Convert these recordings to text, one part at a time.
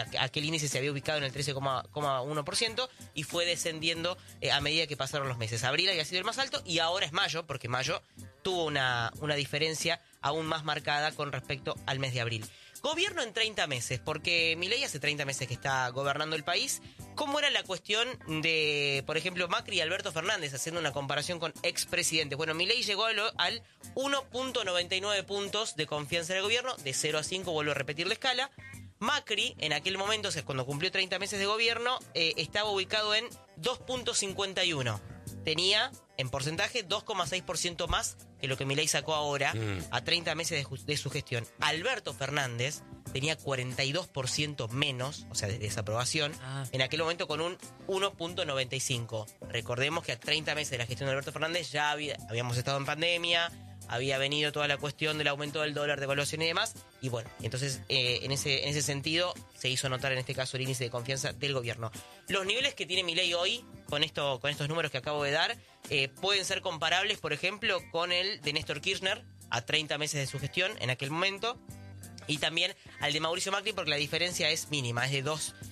aquel índice se había ubicado en el 13,1% y fue descendiendo a medida que pasaron los meses. Abril había sido el más alto y ahora es mayo, porque mayo tuvo una diferencia aún más marcada con respecto al mes de abril. Gobierno en 30 meses, porque Milei hace 30 meses que está gobernando el país. ¿Cómo era la cuestión de, por ejemplo, Macri y Alberto Fernández, haciendo una comparación con expresidentes? Bueno, Milei llegó al 1.99 puntos de confianza en el gobierno, de 0 a 5, vuelvo a repetir la escala. Macri, en aquel momento, o sea, cuando cumplió 30 meses de gobierno, estaba ubicado en 2.51. Tenía, en porcentaje, 2,6% más que lo que Milei sacó ahora a 30 meses de su gestión. Alberto Fernández tenía 42% menos, o sea, de desaprobación, en aquel momento con un 1.95. Recordemos que a 30 meses de la gestión de Alberto Fernández ya habíamos estado en pandemia, había venido toda la cuestión del aumento del dólar, devaluación y demás, y bueno, entonces en ese sentido se hizo notar en este caso el índice de confianza del gobierno. Los niveles que tiene Milei hoy, con estos números que acabo de dar, pueden ser comparables, por ejemplo, con el de Néstor Kirchner, a 30 meses de su gestión en aquel momento, y también al de Mauricio Macri, porque la diferencia es mínima, es de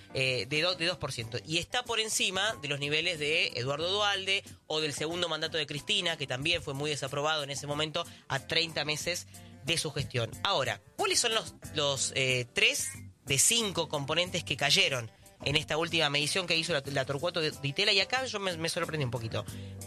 2%. Y está por encima de los niveles de Eduardo Duhalde o del segundo mandato de Cristina, que también fue muy desaprobado en ese momento a 30 meses de su gestión. Ahora, ¿cuáles son los 3 de 5 componentes que cayeron en esta última medición que hizo la Torcuato de Itela? Y acá yo me sorprendí un poquito.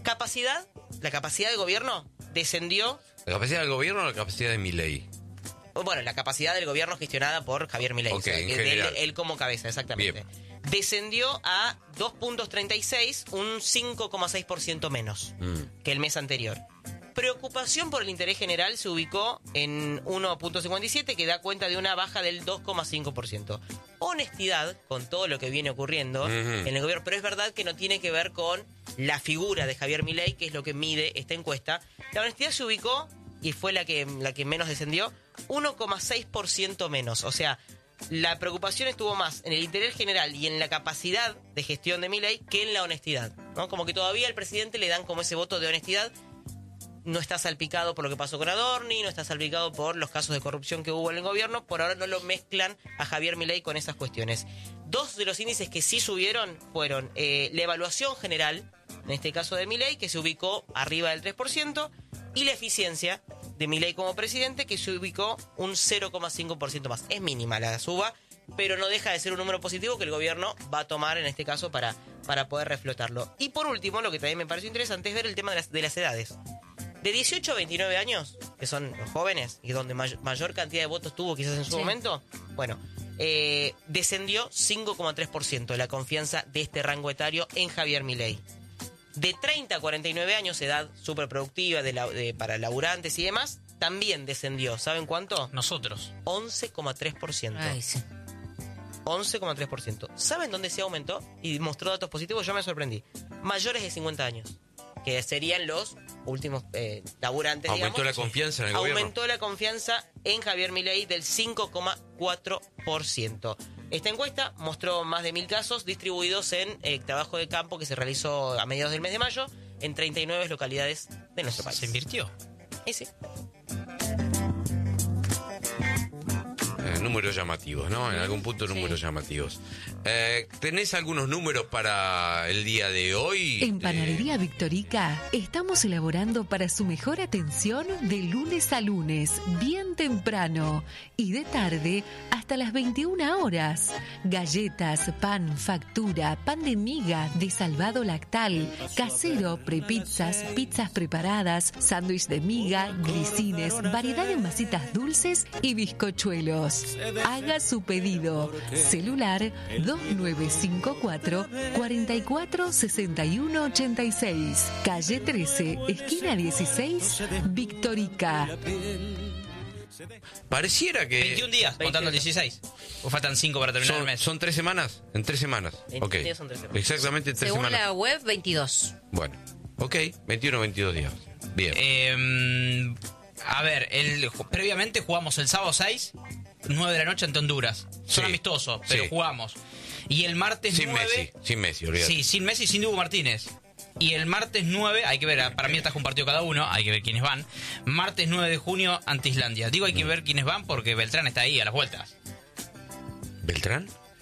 La capacidad de gobierno descendió. ¿La capacidad del gobierno o la capacidad de Milei? Bueno, la capacidad del gobierno gestionada por Javier Milei. Okay, o sea, él como cabeza, exactamente. Bien. Descendió a 2.36, un 5,6% menos que el mes anterior. Preocupación por el interés general se ubicó en 1.57, que da cuenta de una baja del 2,5%. Honestidad, con todo lo que viene ocurriendo en el gobierno, pero es verdad que no tiene que ver con la figura de Javier Milei, que es lo que mide esta encuesta. La honestidad se ubicó, y fue la que menos descendió, 1,6% menos. O sea, la preocupación estuvo más en el interés general y en la capacidad de gestión de Milei que en la honestidad, ¿no? Como que todavía al presidente le dan como ese voto de honestidad. No está salpicado por lo que pasó con Adorni, no está salpicado por los casos de corrupción que hubo en el gobierno. Por ahora no lo mezclan a Javier Milei con esas cuestiones. Dos de los índices que sí subieron fueron la evaluación general, en este caso de Milei, que se ubicó arriba del 3%, y la eficiencia de Milei como presidente, que se ubicó un 0,5% más. Es mínima la suba, pero no deja de ser un número positivo que el gobierno va a tomar en este caso para poder reflotarlo. Y por último, lo que también me pareció interesante es ver el tema de las edades. De 18 a 29 años, que son los jóvenes, y donde mayor cantidad de votos tuvo quizás en su momento, bueno, descendió 5,3% la confianza de este rango etario en Javier Milei. De 30 a 49 años, edad súper productiva para laburantes y demás, también descendió. ¿Saben cuánto? Nosotros. 11,3%. Ay, sí. 11,3%. ¿Saben dónde se aumentó? Y mostró datos positivos, yo me sorprendí. Mayores de 50 años, que serían los últimos laburantes, ¿Aumentó digamos. la confianza en el gobierno? Aumentó la confianza en Javier Milei del 5,4%. Esta encuesta mostró más de 1.000 casos distribuidos en trabajo de campo que se realizó a mediados del mes de mayo en 39 localidades de nuestro país. ¿Se invirtió? Sí. Números llamativos, ¿no? En algún punto números llamativos. ¿Tenés algunos números para el día de hoy? En Panadería Victorica estamos elaborando para su mejor atención de lunes a lunes, bien temprano, y de tarde hasta las 21 horas. Galletas, pan, factura, pan de miga, de salvado lactal, casero, prepizzas, pizzas preparadas, sándwich de miga, grisines, variedad de masitas dulces y bizcochuelos. Haga su pedido. Celular 2954 44 61 86. Calle 13, esquina 16, Victorica. Pareciera que... 21 días, contando el 16. ¿O faltan 5 para terminar el mes? ¿Son 3 semanas? En 3 semanas. Ok. Son 3 semanas. Exactamente en 3 Según semanas. la web, 22. Bueno, ok. 21 o 22 días. Bien. A ver, previamente jugamos el sábado 6, 9 de la noche ante Honduras. Son Sí. amistosos, pero Sí. jugamos. Y el martes Sin 9... Messi, olvídate. Sí, sin Messi y sin Dibu Martínez. Y el martes 9, hay que ver, para mí está un partido cada uno, hay que ver quiénes van. Martes 9 de junio ante Islandia. Digo hay que ver quiénes van porque Beltrán está ahí a las vueltas. ¿Beltrán?